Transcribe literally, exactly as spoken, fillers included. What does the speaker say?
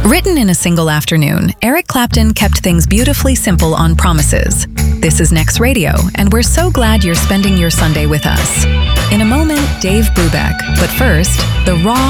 Written in a single afternoon, Eric Clapton kept things beautifully simple on Promises. This is Next Radio, and we're so glad you're spending your Sunday with us. In a moment, Dave Brubeck, but first, the raw